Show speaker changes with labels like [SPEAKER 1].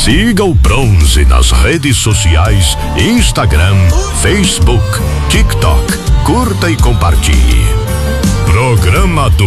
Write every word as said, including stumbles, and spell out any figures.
[SPEAKER 1] Siga o Bronze nas redes sociais, Instagram, Facebook, TikTok. Curta e compartilhe. Programa do